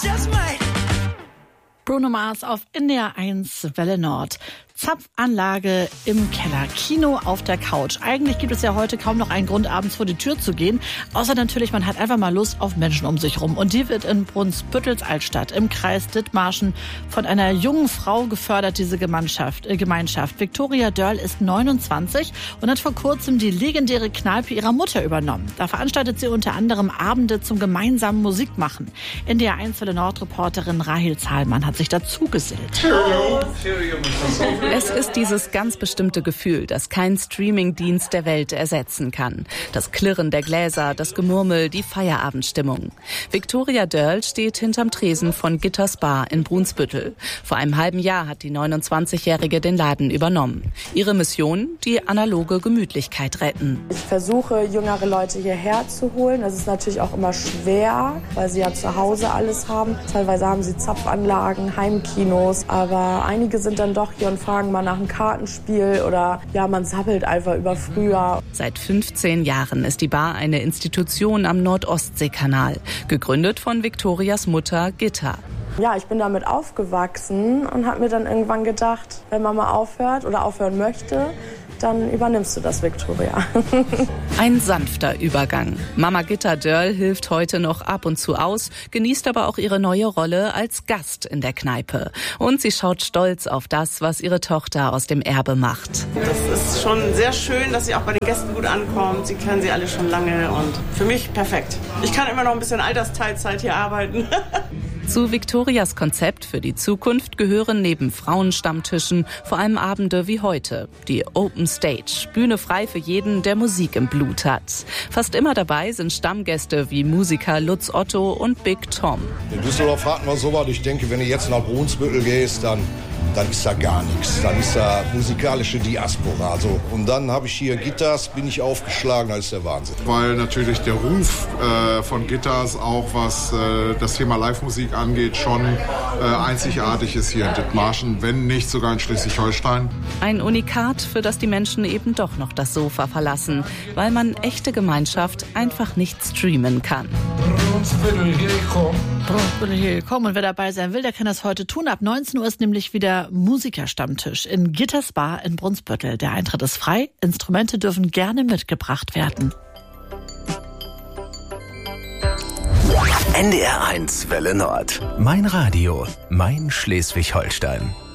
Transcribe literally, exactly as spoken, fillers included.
Bruno Mars auf N D R eins Welle Nord. Zapfanlage im Keller, Kino auf der Couch. Eigentlich gibt es ja heute kaum noch einen Grund, abends vor die Tür zu gehen. Außer natürlich, man hat einfach mal Lust auf Menschen um sich rum. Und die wird in Brunsbüttels Altstadt im Kreis Dithmarschen von einer jungen Frau gefördert, diese Gemeinschaft. Äh, Gemeinschaft. Viktoria Dörl ist neunundzwanzig und hat vor kurzem die legendäre Kneipe ihrer Mutter übernommen. Da veranstaltet sie unter anderem Abende zum gemeinsamen Musikmachen. N D R eins Welle Nord-Reporterin Rahel Zahlmann hat sich dazu gesellt. Es ist dieses ganz bestimmte Gefühl, das kein Streamingdienst der Welt ersetzen kann. Das Klirren der Gläser, das Gemurmel, die Feierabendstimmung. Viktoria Dörl steht hinterm Tresen von Gitters Bar in Brunsbüttel. Vor einem halben Jahr hat die neunundzwanzigjährige den Laden übernommen. Ihre Mission? Die analoge Gemütlichkeit retten. Ich versuche, jüngere Leute hierher zu holen. Das ist natürlich auch immer schwer, weil sie ja zu Hause alles haben. Teilweise haben sie Zapfanlagen, Heimkinos, aber einige sind dann doch hier und fragen mal nach einem Kartenspiel oder ja, man sabbelt einfach über früher. Seit fünfzehn Jahren ist die Bar eine Institution am Nordostseekanal, gegründet von Viktorias Mutter Gitta. Ja, ich bin damit aufgewachsen und habe mir dann irgendwann gedacht, wenn Mama aufhört oder aufhören möchte, dann übernimmst du das, Viktoria. Ein sanfter Übergang. Mama Gitta Dörl hilft heute noch ab und zu aus, genießt aber auch ihre neue Rolle als Gast in der Kneipe. Und sie schaut stolz auf das, was ihre Tochter aus dem Erbe macht. Das ist schon sehr schön, dass sie auch bei den Gästen gut ankommt. Sie kennen sie alle schon lange und für mich perfekt. Ich kann immer noch ein bisschen Altersteilzeit hier arbeiten. Zu Viktorias Konzept für die Zukunft gehören neben Frauenstammtischen vor allem Abende wie heute. Die Open Stage, Bühne frei für jeden, der Musik im Blut hat. Fast immer dabei sind Stammgäste wie Musiker Lutz Otto und Big Tom. In Düsseldorf hatten wir sowas. Ich denke, wenn du jetzt nach Brunsbüttel gehst, dann, dann ist da gar nichts. Dann ist da musikalische Diaspora. So. Und dann habe ich hier Gitters, bin ich aufgeschlagen, das ist der Wahnsinn. Weil natürlich der Ruf äh, von Gitters auch, was äh, das Thema Live-Musik angeht, schon äh, einzigartig ist hier in Dithmarschen, wenn nicht sogar in Schleswig-Holstein. Ein Unikat, für das die Menschen eben doch noch das Sofa verlassen, weil man echte Gemeinschaft einfach nicht streamen kann. Brunsbüttel, hier komm. Brunsbüttel, hier komm. Und wer dabei sein will, der kann das heute tun. Ab neunzehn Uhr ist nämlich wieder Musikerstammtisch in Gitters Bar in Brunsbüttel. Der Eintritt ist frei, Instrumente dürfen gerne mitgebracht werden. N D R eins Welle Nord. Mein Radio, mein Schleswig-Holstein.